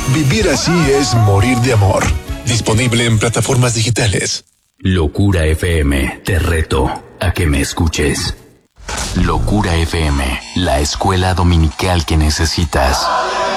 Vivir así es morir de amor. Disponible en plataformas digitales. Locura FM, te reto a que me escuches. Locura FM, la escuela dominical que necesitas.